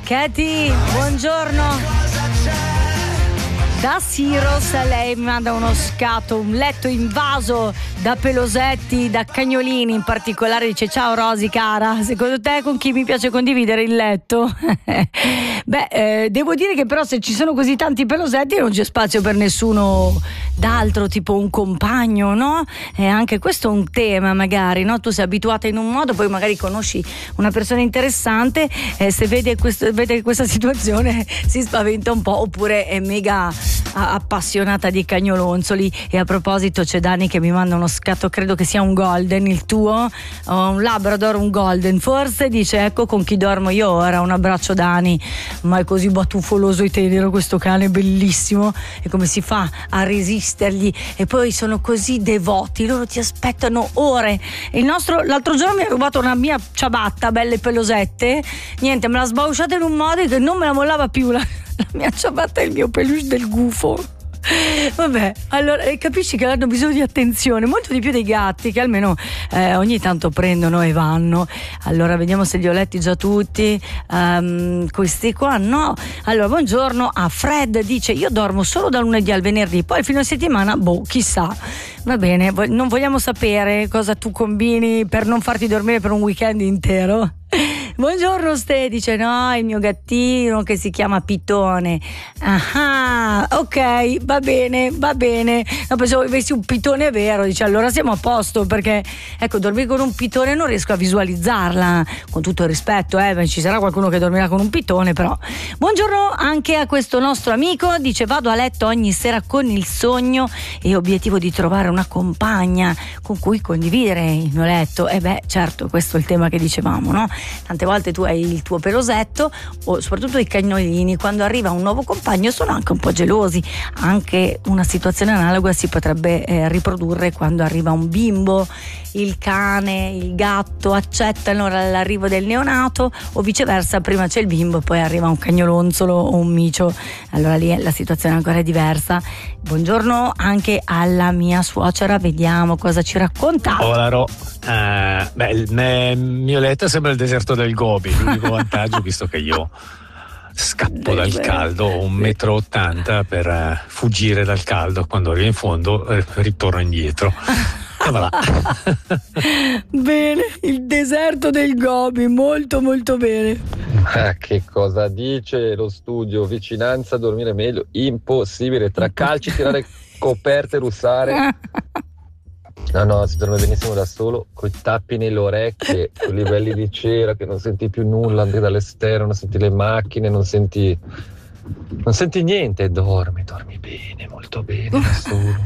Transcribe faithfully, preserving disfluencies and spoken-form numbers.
Katy, buongiorno. Da Siros lei mi manda uno scatto, un letto invaso da pelosetti, da cagnolini in particolare. Dice: ciao Rosy cara, secondo te con chi mi piace condividere il letto? Beh, eh, devo dire che però se ci sono così tanti pelosetti non c'è spazio per nessuno d'altro, tipo un compagno, no? E anche questo è un tema magari, no? Tu sei abituata in un modo, poi magari conosci una persona interessante, eh, se vede, questo, vede questa situazione si spaventa un po', oppure è mega appassionata di cagnolonzoli. E a proposito c'è Dani che mi manda uno scatto, credo che sia un golden il tuo, o un labrador, un golden forse. Dice: ecco con chi dormo io ora. Un abbraccio Dani, ma è così batuffoloso e tenero questo cane, bellissimo, e come si fa a resistergli? E poi sono così devoti, loro ti aspettano ore. Il nostro l'altro giorno mi ha rubato una mia ciabatta, belle pelosette, niente, me l'ha sbausciata in un modo che non me la mollava più la La mia ciabatta è il mio peluche del gufo. Vabbè, allora eh, capisci che hanno bisogno di attenzione, molto di più dei gatti, che almeno eh, ogni tanto prendono e vanno. Allora vediamo se li ho letti già tutti. Um, questi qua no. Allora, buongiorno a Fred, dice: io dormo solo dal lunedì al venerdì, poi il fine settimana boh, chissà. Va bene, non vogliamo sapere cosa tu combini per non farti dormire per un weekend intero. Buongiorno Ste, dice: no, il mio gattino che si chiama Pitone. Ah, ok, va bene, va bene. No, pensavo che avessi un pitone vero. Dice: allora siamo a posto, perché ecco, dormire con un pitone non riesco a visualizzarla, con tutto il rispetto, eh, ci sarà qualcuno che dormirà con un pitone, però. Buongiorno anche a questo nostro amico, dice: vado a letto ogni sera con il sogno e obiettivo di trovare una compagna con cui condividere il mio letto. E beh, certo, questo è il tema che dicevamo, no? Tante volte tu hai il tuo pelosetto, o soprattutto i cagnolini, quando arriva un nuovo compagno sono anche un po' gelosi. Anche una situazione analoga si potrebbe eh, riprodurre quando arriva un bimbo. Il cane, il gatto accettano l'arrivo del neonato, o viceversa, prima c'è il bimbo poi arriva un cagnolonzolo o un micio, allora lì la situazione ancora è diversa. Buongiorno anche alla mia suocera, vediamo cosa ci racconta. Hola Ro. Uh, beh, il me, mio letto sembra il deserto del Gobi. L'unico vantaggio, visto che io scappo dal caldo, ho un metro ottanta per uh, fuggire dal caldo, quando arrivo in fondo eh, ritorno indietro. E voilà. Bene, il deserto del Gobi, molto molto bene. Ma che cosa dice lo studio? Vicinanza, dormire meglio? Impossibile, tra calci, tirare coperte, russare. No, no, si dorme benissimo da solo, coi tappi nelle orecchie, con livelli di cera, che non senti più nulla anche dall'esterno, non senti le macchine, non senti non senti niente, dormi, dormi bene, molto bene da solo.